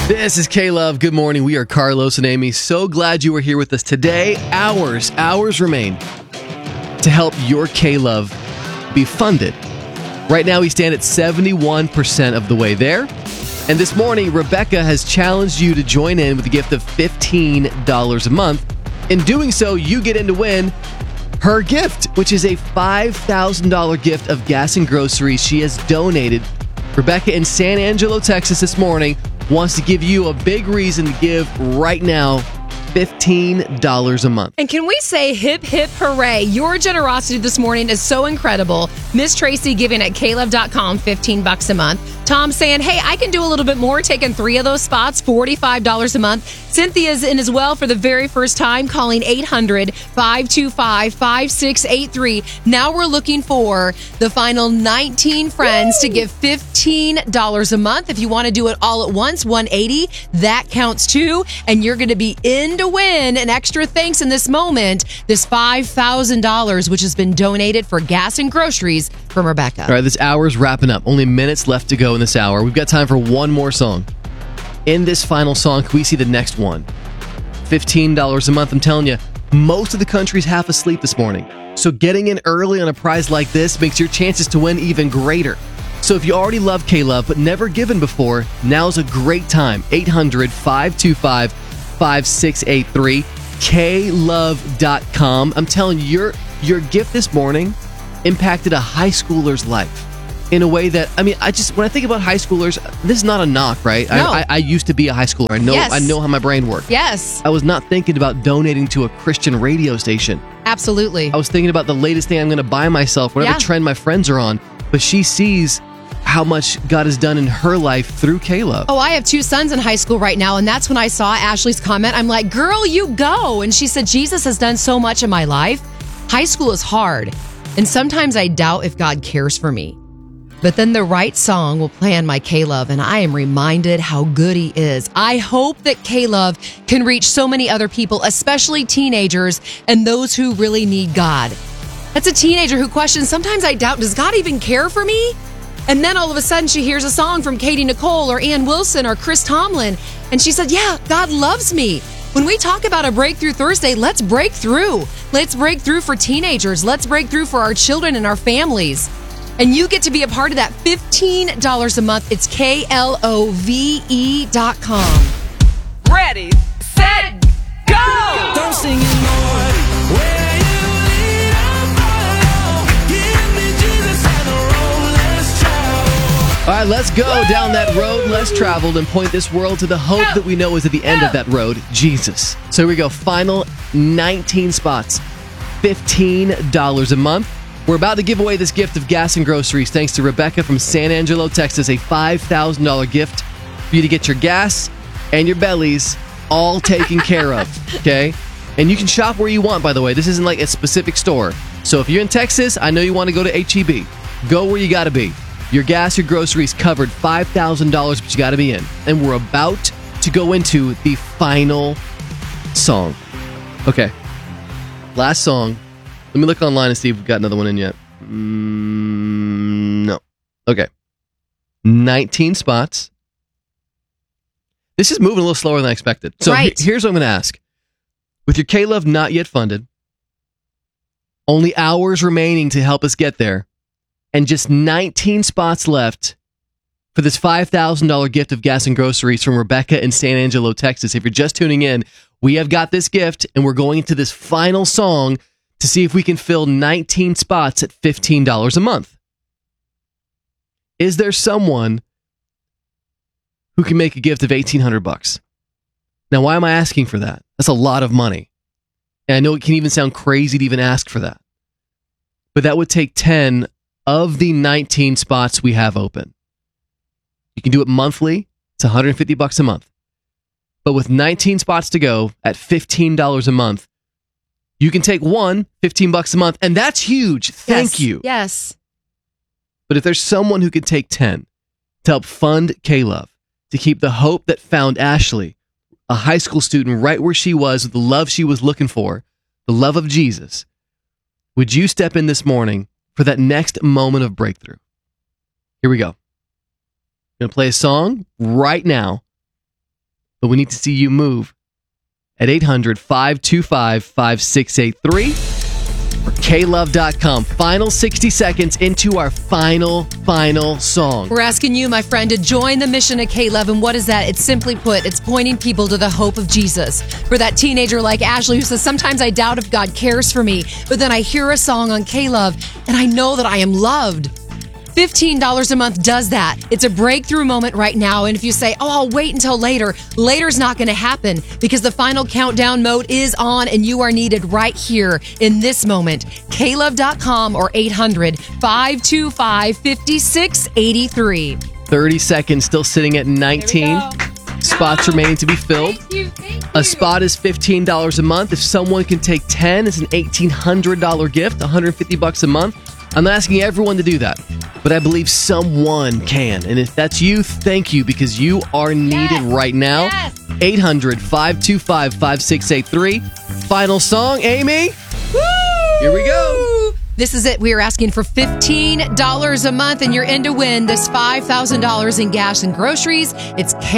This is K-Love. Good morning. We are Carlos and Amy. So glad you were here with us today. Hours remain to help your K-Love be funded. Right now, we stand at 71% of the way there. And this morning, Rebecca has challenged you to join in with a gift of $15 a month. In doing so, you get in to win her gift, which is a $5,000 gift of gas and groceries she has donated. Rebecca in San Angelo, Texas this morning wants to give you a big reason to give right now $15 a month. And can we say hip, hip, hooray? Your generosity this morning is so incredible. Miss Tracy giving at klove.com $15 a month. Tom saying, hey, I can do a little bit more, taking 3 of those spots, $45 a month. Cynthia's in as well for the very first time, calling 800-525-5683. Now we're looking for the final 19 friends to give $15 a month. If you want to do it all at once, $180, that counts too. And you're going to be in to win an extra thanks in this moment, this $5,000, which has been donated for gas and groceries from Rebecca. All right, this hour's wrapping up. Only minutes left to go in this hour. We've got time for one more song. In this final song, can we see the next one? $15 a month. I'm telling you, most of the country's half asleep this morning. So getting in early on a prize like this makes your chances to win even greater. So if you already love K-Love but never given before, now's a great time. 800-525-5683. klove.com. I'm telling you, your gift this morning impacted a high schooler's life in a way that, when I think about high schoolers, this is not a knock, right? No. I used to be a high schooler. I know how my brain works. Yes. I was not thinking about donating to a Christian radio station. Absolutely. I was thinking about the latest thing I'm going to buy myself, whatever trend my friends are on. But she sees how much God has done in her life through K-Love. Oh, I have 2 sons in high school right now, and that's when I saw Ashley's comment. I'm like, girl, you go. And she said, Jesus has done so much in my life. High school is hard, and sometimes I doubt if God cares for me. But then the right song will play on my K-Love, and I am reminded how good he is. I hope that K-Love can reach so many other people, especially teenagers and those who really need God. That's a teenager who questions, sometimes I doubt, does God even care for me? And then all of a sudden she hears a song from Katie Nicole or Ann Wilson or Chris Tomlin, and she said, yeah, God loves me. When we talk about a Breakthrough Thursday, let's break through. Let's break through for teenagers. Let's break through for our children and our families. And you get to be a part of that $15 a month. It's KLOVE.com. Ready, set, go! Don't sing anymore. Where you lead, I'll follow. Give me Jesus and the road less traveled. All right, let's go down that road less traveled and point this world to the hope that we know is at the end of that road, Jesus. So here we go. Final 19 spots. $15 a month. We're about to give away this gift of gas and groceries thanks to Rebecca from San Angelo, Texas, a $5,000 gift for you to get your gas and your bellies all taken care of, okay? And you can shop where you want, by the way. This isn't like a specific store. So if you're in Texas, I know you want to go to H-E-B. Go where you got to be. Your gas, your groceries covered, $5,000, but you got to be in. And we're about to go into the final song. Okay. Last song. Let me look online and see if we've got another one in yet. No. Okay. 19 spots. This is moving a little slower than I expected. So here's what I'm going to ask. With your K-Love not yet funded, only hours remaining to help us get there, and just 19 spots left for this $5,000 gift of gas and groceries from Rebecca in San Angelo, Texas. If you're just tuning in, we have got this gift, and we're going into this final song to see if we can fill 19 spots at $15 a month. Is there someone who can make a gift of $1,800? Now, why am I asking for that? That's a lot of money. And I know it can even sound crazy to even ask for that. But that would take 10 of the 19 spots we have open. You can do it monthly. It's $150 a month. But with 19 spots to go at $15 a month, you can take one, $15 a month, and that's huge. Thank you. Yes. But if there's someone who could take 10 to help fund K-Love, to keep the hope that found Ashley, a high school student right where she was with the love she was looking for, the love of Jesus, would you step in this morning for that next moment of breakthrough? Here we go. I'm going to play a song right now. but we need to see you move at 800-525-5683 or klove.com. Final 60 seconds into our final song. We're asking you, my friend, to join the mission of K-Love. And what is that? It's simply put, it's pointing people to the hope of Jesus. For that teenager like Ashley who says, sometimes I doubt if God cares for me, but then I hear a song on K-Love and I know that I am loved. $15 a month does that. It's a breakthrough moment right now. And if you say, oh, I'll wait until later, later's not going to happen because the final countdown mode is on and you are needed right here in this moment. klove.com or 800-525-5683. 30 seconds, still sitting at 19. Spots remaining to be filled. Thank you. A spot is $15 a month. If someone can take 10, it's an $1,800 gift, $150 a month. I'm not asking everyone to do that, but I believe someone can. And if that's you, thank you, because you are needed right now. Yes. 800-525-5683. Final song, Amy. Woo! Here we go. This is it. We are asking for $15 a month, and you're in to win this $5,000 in gas and groceries. It's